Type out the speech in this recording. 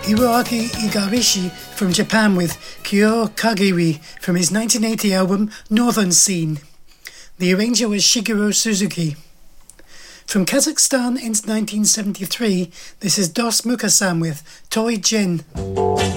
Hiroaki Igarashi from Japan with Kyo Kagiri from his 1980 album Northern Scene. The arranger was Shigeru Suzuki. From Kazakhstan in 1973, this is Dos Mukasan with Toy Jin.